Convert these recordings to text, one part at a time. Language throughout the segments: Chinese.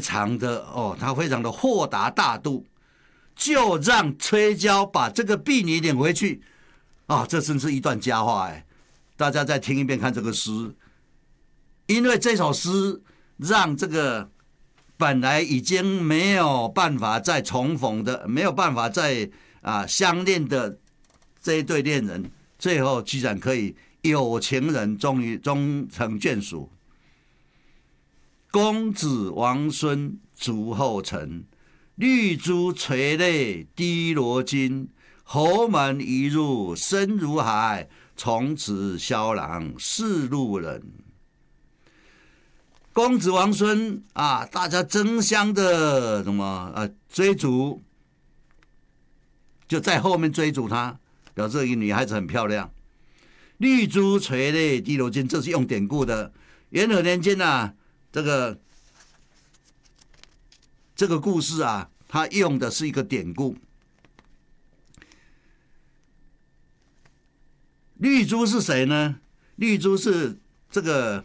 常的他非常的豁达大度，就让崔娇把这个婢女领回去这真是一段佳话哎！大家再听一遍看这个诗，因为这首诗让这个本来已经没有办法再重逢的、没有办法再相恋的这一对恋人，最后居然可以有情人终于终成眷属。公子王孙逐后尘，绿珠垂泪滴罗巾。侯门一入深如海，从此萧郎是路人。公子王孙大家争相的追逐，就在后面追逐她，表示一个女孩子很漂亮。绿珠垂泪滴罗巾，这是用典故的。元和年间这个故事它用的是一个典故。绿珠是谁呢？绿珠是这个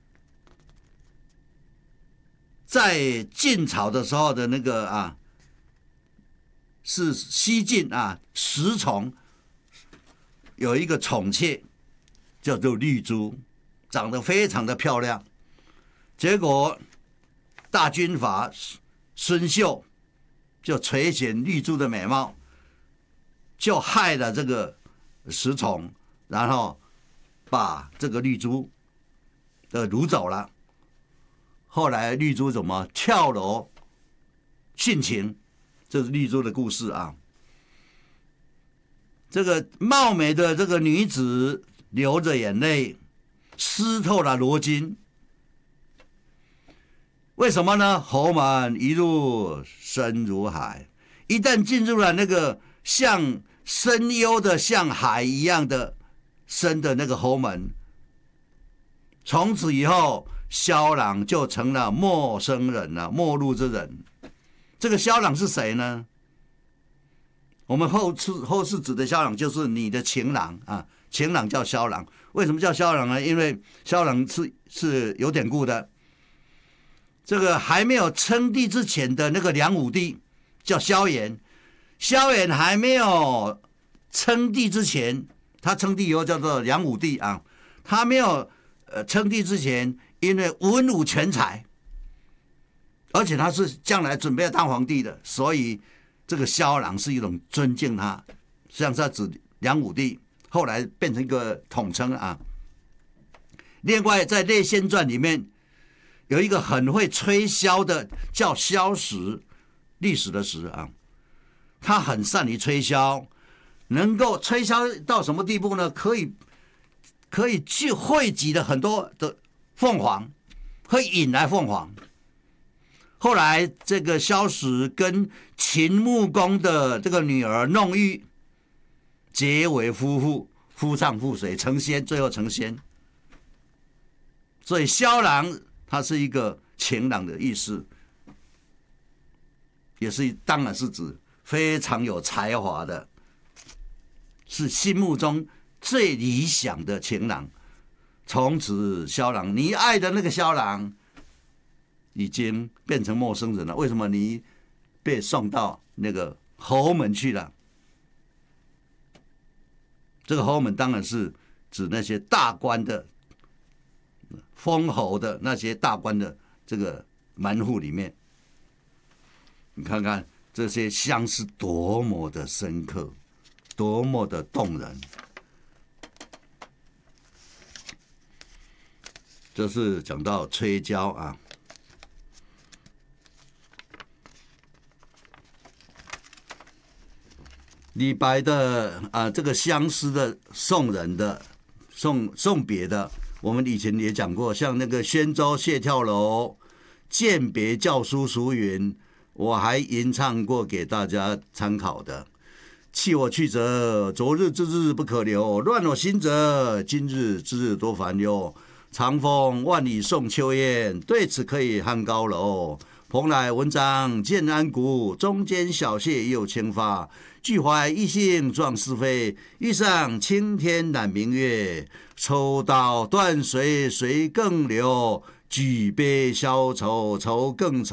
在晋朝的时候的那个是西晋石崇有一个宠妾叫做绿珠，长得非常的漂亮。结果大军阀孙秀就垂涎绿珠的美貌，就害了这个石崇，然后把这个绿珠掳走了。后来绿珠怎么跳楼殉情，这是绿珠的故事这个貌美的这个女子流着眼泪，湿透了罗巾。为什么呢？侯门一入深如海，一旦进入了那个像深幽的像海一样的深的那个侯门，从此以后萧郎就成了陌生人了，陌路之人。这个萧郎是谁呢？我们后世指的萧郎就是你的情郎情郎叫萧郎。为什么叫萧郎呢？因为萧郎是有典故的。这个还没有称帝之前的那个梁武帝叫萧衍，萧衍还没有称帝之前，他称帝以后叫做梁武帝他没有称帝之前，因为文武全才，而且他是将来准备要当皇帝的，所以这个萧郎是一种尊敬他，实际上是要指梁武帝，后来变成一个统称另外在《列仙传》里面有一个很会吹箫的叫萧石，历史的石他很善于吹箫，能够吹箫到什么地步呢？可以去汇集了很多的凤凰，会引来凤凰。后来这个萧石跟秦穆公的这个女儿弄玉结为夫妇，夫唱妇随，成仙，最后成仙。所以萧郎他是一个情郎的意思，也是当然是指非常有才华的，是心目中最理想的情郎。从此萧郎，你爱的那个萧郎已经变成陌生人了。为什么？你被送到那个侯门去了。这个侯门当然是指那些大官的封侯的那些大官的这个门户里面。你看看这些相思多么的深刻，多么的动人。这是讲到崔娇李白的这个相思的送人的送别的，我们以前也讲过，像那个宣州谢跳楼饯别教书俗云，我还吟唱过给大家参考的。弃我去者，昨日之日不可留；乱我心者，今日之日多烦忧。长风万里送秋雁，对此可以汉高楼。蓬莱文章建安骨，中间小谢又清发。俱怀逸兴壮思飞，欲上青天揽明月。抽刀断水水更流，举杯消愁愁更愁。